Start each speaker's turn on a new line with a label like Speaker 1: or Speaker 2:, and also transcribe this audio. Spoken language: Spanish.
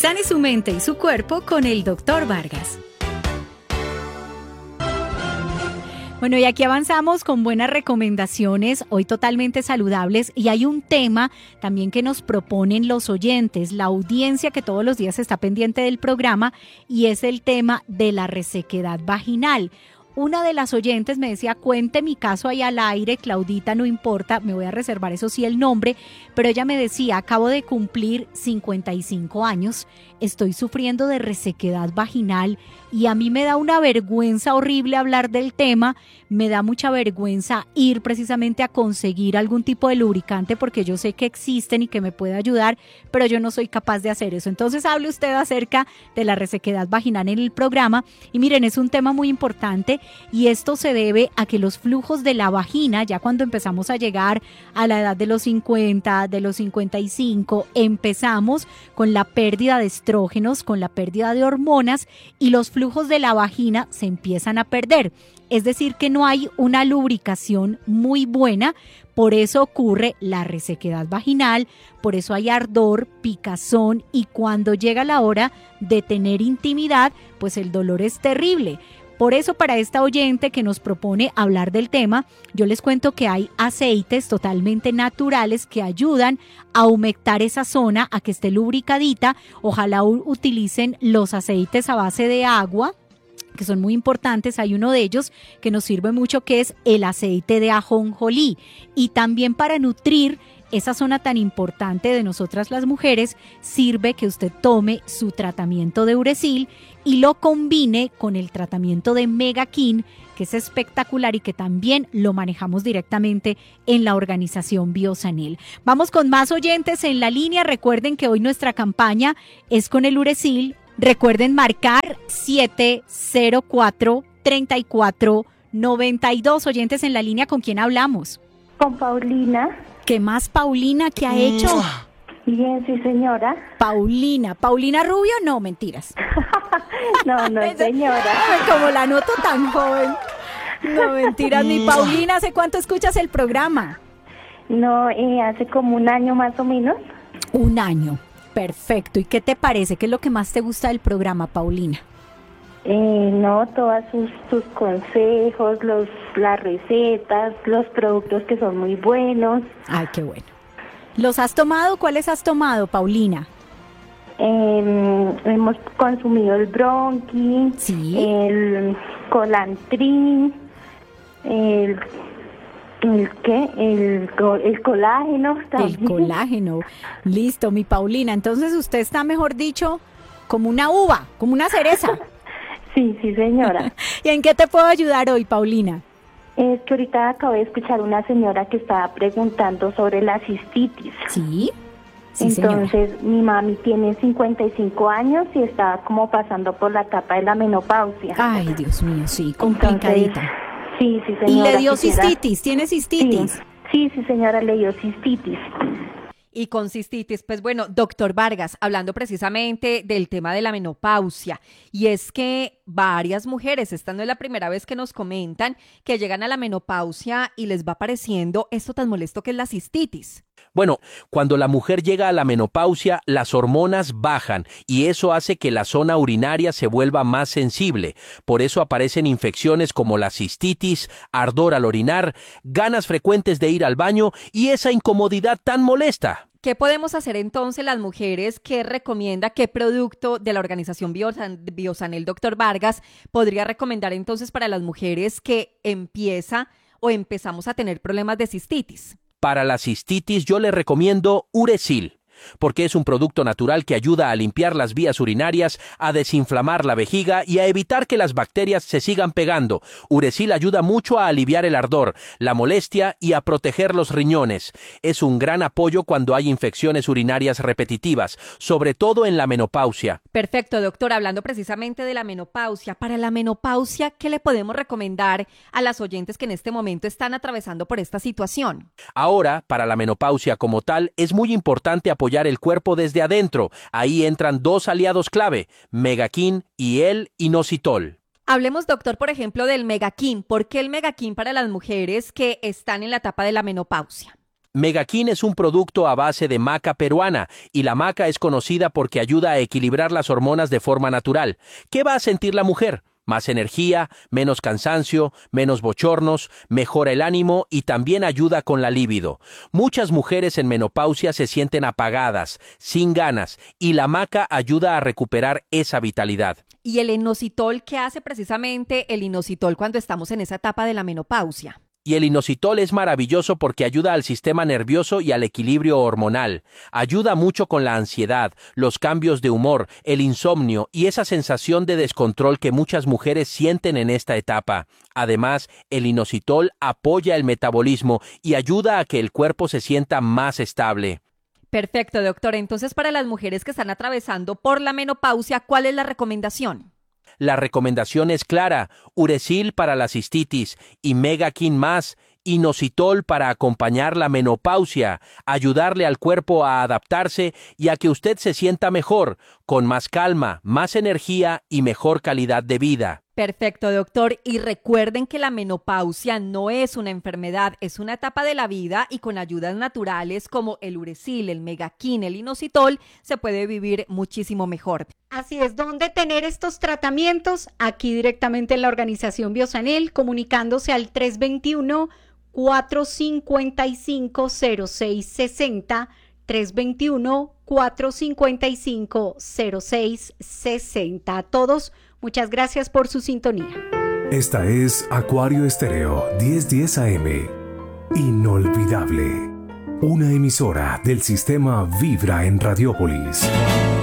Speaker 1: Sane su mente y su cuerpo con el Dr. Vargas. Bueno, y aquí avanzamos con buenas recomendaciones, hoy totalmente saludables, y hay un tema también que nos proponen los oyentes, la audiencia que todos los días está pendiente del programa, y es el tema de la resequedad vaginal. Una de las oyentes me decía, cuente mi caso ahí al aire, Claudita, no importa, me voy a reservar eso sí el nombre, pero ella me decía, acabo de cumplir 55 años, estoy sufriendo de resequedad vaginal y a mí me da una vergüenza horrible hablar del tema, me da mucha vergüenza ir precisamente a conseguir algún tipo de lubricante porque yo sé que existen y que me puede ayudar, pero yo no soy capaz de hacer eso. Entonces hable usted acerca de la resequedad vaginal en el programa y miren, es un tema muy importante y esto se debe a que los flujos de la vagina, ya cuando empezamos a llegar a la edad de los 50, de los 55, empezamos con la pérdida de estrógenos, con la pérdida de hormonas y los flujos de la vagina se empiezan a perder. Es decir, que no hay una lubricación muy buena, por eso ocurre la resequedad vaginal, por eso hay ardor, picazón y cuando llega la hora de tener intimidad, pues el dolor es terrible. Por eso para esta oyente que nos propone hablar del tema, yo les cuento que hay aceites totalmente naturales que ayudan a humectar esa zona, a que esté lubricadita. Ojalá utilicen los aceites a base de agua, que son muy importantes. Hay uno de ellos que nos sirve mucho, que es el aceite de ajonjolí. Y también para nutrir esa zona tan importante de nosotras las mujeres, sirve que usted tome su tratamiento de Uresil y lo combine con el tratamiento de Megakin, que es espectacular y que también lo manejamos directamente en la organización Biosanel. Vamos con más oyentes en la línea. Recuerden que hoy nuestra campaña es con el Uresil. Recuerden marcar 704-3492. Oyentes en la línea, ¿con quién hablamos?
Speaker 2: Con Paulina.
Speaker 1: ¿Qué más, Paulina? ¿Qué ha hecho?
Speaker 2: Bien, sí, señora.
Speaker 1: Paulina Rubio, no, mentiras.
Speaker 2: No, señora.
Speaker 1: Como la noto tan joven. No, mentiras, mi Paulina. ¿Hace cuánto escuchas el programa?
Speaker 2: No, hace como un año más o menos.
Speaker 1: Un año, perfecto. ¿Y qué te parece? ¿Qué es lo que más te gusta del programa, Paulina?
Speaker 2: No, todos sus consejos, las recetas, los productos que son muy buenos.
Speaker 1: Ay, qué bueno. ¿Los has tomado? ¿Cuáles has tomado, Paulina?
Speaker 2: Hemos consumido el Bronchi,
Speaker 1: ¿sí?
Speaker 2: El Colantrin, el colágeno también.
Speaker 1: El colágeno. Listo, mi Paulina. Entonces usted está, mejor dicho, como una uva, como una cereza.
Speaker 2: Sí, señora.
Speaker 1: ¿Y en qué te puedo ayudar hoy, Paulina?
Speaker 2: Es que ahorita acabo de escuchar una señora que estaba preguntando sobre la cistitis.
Speaker 1: Sí.
Speaker 2: Entonces,
Speaker 1: señora.
Speaker 2: Mi mami tiene 55 años y está como pasando por la etapa de la menopausia.
Speaker 1: Ay, Dios mío, sí, complicadita.
Speaker 2: Entonces, sí, señora.
Speaker 1: ¿Y le dio cistitis? ¿Tiene cistitis?
Speaker 2: Sí, señora, le dio cistitis.
Speaker 3: Y con cistitis, pues bueno, doctor Vargas, hablando precisamente del tema de la menopausia, y es que varias mujeres, esta no es la primera vez que nos comentan que llegan a la menopausia y les va apareciendo esto tan molesto que es la cistitis.
Speaker 4: Bueno, cuando la mujer llega a la menopausia, las hormonas bajan y eso hace que la zona urinaria se vuelva más sensible. Por eso aparecen infecciones como la cistitis, ardor al orinar, ganas frecuentes de ir al baño y esa incomodidad tan molesta.
Speaker 3: ¿Qué podemos hacer entonces las mujeres? ¿Qué recomienda? ¿Qué producto de la organización Biosanel, doctor Vargas, podría recomendar entonces para las mujeres que empezamos a tener problemas de cistitis?
Speaker 4: Para la cistitis yo le recomiendo Uresil, porque es un producto natural que ayuda a limpiar las vías urinarias, a desinflamar la vejiga y a evitar que las bacterias se sigan pegando. Uresil ayuda mucho a aliviar el ardor, la molestia y a proteger los riñones. Es un gran apoyo cuando hay infecciones urinarias repetitivas, sobre todo en la menopausia.
Speaker 3: Perfecto, doctor. Hablando precisamente de la menopausia, para la menopausia, ¿qué le podemos recomendar a las oyentes que en este momento están atravesando por esta situación?
Speaker 4: Ahora, para la menopausia como tal, es muy importante apoyar el cuerpo desde adentro. Ahí entran dos aliados clave, Megakin y el inositol.
Speaker 3: Hablemos, doctor, por ejemplo, del Megakin. ¿Por qué el Megakin para las mujeres que están en la etapa de la menopausia?
Speaker 4: Megakin es un producto a base de maca peruana y la maca es conocida porque ayuda a equilibrar las hormonas de forma natural. ¿Qué va a sentir la mujer? Más energía, menos cansancio, menos bochornos, mejora el ánimo y también ayuda con la libido. Muchas mujeres en menopausia se sienten apagadas, sin ganas, y la maca ayuda a recuperar esa vitalidad.
Speaker 3: ¿Y el inositol qué hace precisamente el inositol cuando estamos en esa etapa de la menopausia?
Speaker 4: Y el inositol es maravilloso porque ayuda al sistema nervioso y al equilibrio hormonal. Ayuda mucho con la ansiedad, los cambios de humor, el insomnio y esa sensación de descontrol que muchas mujeres sienten en esta etapa. Además, el inositol apoya el metabolismo y ayuda a que el cuerpo se sienta más estable.
Speaker 3: Perfecto, doctor. Entonces, para las mujeres que están atravesando por la menopausia, ¿cuál es la recomendación?
Speaker 4: La recomendación es clara: Uresil para la cistitis y Megakin más, inositol para acompañar la menopausia, ayudarle al cuerpo a adaptarse y a que usted se sienta mejor, con más calma, más energía y mejor calidad de vida.
Speaker 3: Perfecto, doctor. Y recuerden que la menopausia no es una enfermedad, es una etapa de la vida y con ayudas naturales como el Uresil, el Megakin, el inositol, se puede vivir muchísimo mejor.
Speaker 1: Así es, ¿dónde tener estos tratamientos? Aquí directamente en la organización Biosanel, comunicándose al 321-455-0660, 321-455-0660. A todos, muchas gracias por su sintonía.
Speaker 5: Esta es Acuario Estéreo 1010 AM. Inolvidable. Una emisora del sistema Vibra en Radiópolis.